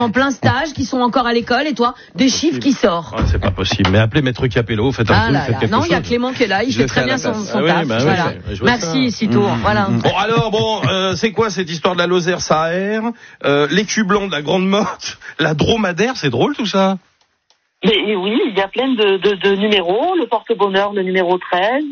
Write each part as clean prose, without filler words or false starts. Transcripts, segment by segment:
en plein stage, qui sont encore à l'école, et toi, des chiffres qui sortent. Ouais, c'est pas possible. Mais appelez Maître Capello, faites un coup, faites quelque chose. Non, il y a Clément qui est là, il fait très bien son taf. Bah, voilà. Merci, Citour. Voilà. Bon, alors, c'est quoi cette histoire de la Lozère, ça aère, l'écu blanc de la Grande Motte, la dromadaire, c'est drôle tout ça? Mais oui, il y a plein de numéros. Le porte-bonheur, le numéro 13.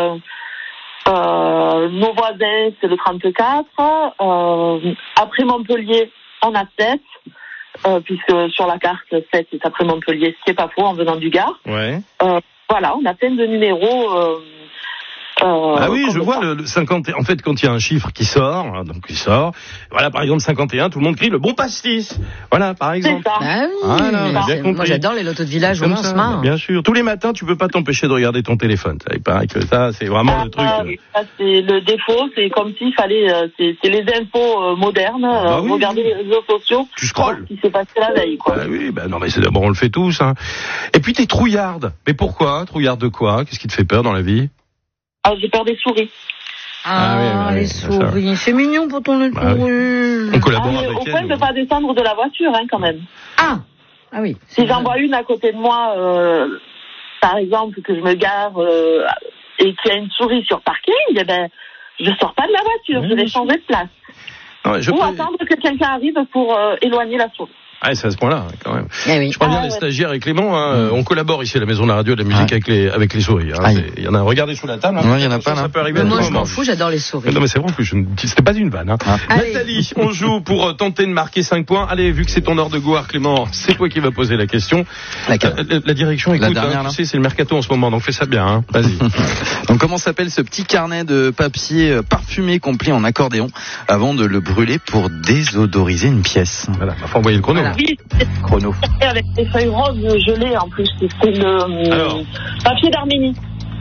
Nos voisins, c'est le 34. Après Montpellier, on a 7. Puisque sur la carte 7 c'est après Montpellier, ce qui est pas faux en venant du Gard. Ouais. Voilà, on a plein de numéros. Ah oui, je vois le 50. En fait, quand il y a un chiffre qui sort, hein, donc il sort. Voilà, par exemple 51, tout le monde crie le bon pastis. Voilà, par exemple. C'est ça. Ah oui, voilà, bien compris. Moi j'adore les lotos de village où on se marre. Bien sûr. Tous les matins, tu peux pas t'empêcher de regarder ton téléphone. Ça, il paraît que ça, c'est vraiment le truc. Ça, c'est le défaut. C'est comme s'il fallait. C'est les infos modernes. Oui. Regarder les réseaux sociaux. Tu scrolles. Ce qui s'est passé la veille, quoi. Ah oui, non, mais c'est d'abord on le fait tous. Hein. Et puis t'es trouillarde. Mais pourquoi? Trouillarde de quoi? Qu'est-ce qui te fait peur dans la vie? J'ai peur des souris. Les souris. C'est mignon pour ton souris. On collabore avec au elle. point de ne pas descendre de la voiture, hein, quand même. Ah oui. Si j'en vois une à côté de moi, par exemple, que je me gare et qu'il y a une souris sur parking, eh ben, je sors pas de la voiture, je vais changer de place. Ou attendre que quelqu'un arrive pour éloigner la souris. Ah, c'est à ce point-là, quand même. Oui. Je préviens les stagiaires et Clément, hein, on collabore ici à la Maison de la Radio et de la musique avec les souris. Hein. Il y en a, regardez sous la table. Hein. Il y en a pas là. Ça peut arriver. Moi, je m'en fous, j'adore les souris. Non, mais c'est vrai, en plus, c'était pas une vanne. Hein. Nathalie, on joue pour tenter de marquer 5 points. Allez, vu que c'est ton heure de gloire, Clément, c'est toi qui vas poser la question. La direction, écoute, dernière, tu sais, c'est le mercato en ce moment, donc fais ça bien. Hein. Vas-y. Donc, comment s'appelle ce petit carnet de papier parfumé qu'on plie en accordéon avant de le brûler pour désodoriser une pièce? Voilà, il faut envoyer le chrono. Voilà. Chrono. Avec les feuilles roses gelées en plus, c'est le papier d'Arménie.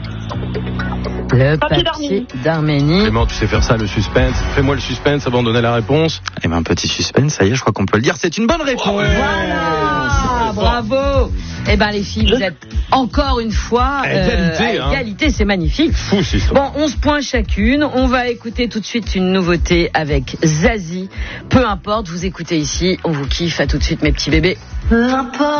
Le papier d'Arménie. Clément, tu sais faire ça, le suspense. Fais-moi le suspense avant de donner la réponse. Eh ben, un petit suspense, ça y est, je crois qu'on peut le dire. C'est une bonne réponse. Voilà, bravo. Eh ben les filles, vous êtes encore une fois à égalité, c'est magnifique. Fou, c'est ça. Bon, 11 points chacune. On va écouter tout de suite une nouveauté avec Zazie. Peu importe, vous écoutez ici, on vous kiffe. À tout de suite, mes petits bébés. Peu importe.